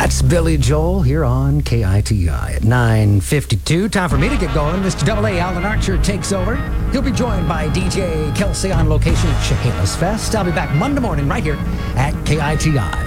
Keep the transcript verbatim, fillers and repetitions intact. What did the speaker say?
That's Billy Joel here on K I T I at nine fifty-two. Time for me to get going. Mister Double A, Alan Archer, takes over. He'll be joined by D J Kelsey on location at Chehalis Fest. I'll be back Monday morning right here at K I T I.